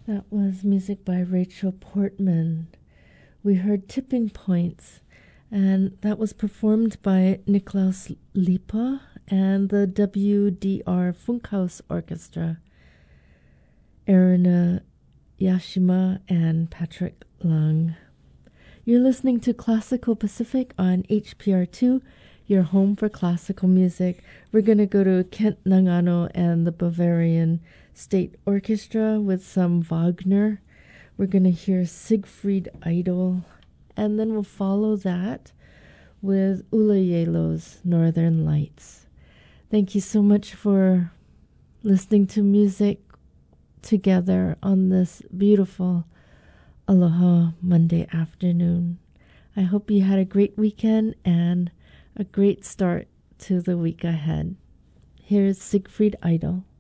That was music by Rachel Portman. We heard Tipping Points, and that was performed by Niklaus Lipa and the WDR Funkhaus Orchestra, Erina Yashima and Patrick Lung. You're listening to Classical Pacific on HPR2, your home for classical music. We're going to go to Kent Nagano and the Bavarian State Orchestra with some Wagner. We're going to hear Siegfried Idol, and then we'll follow that with Ulla Yelo's Northern Lights. Thank you so much for listening to music together on this beautiful Aloha Monday afternoon. I hope you had a great weekend and a great start to the week ahead. Here's Siegfried Idol.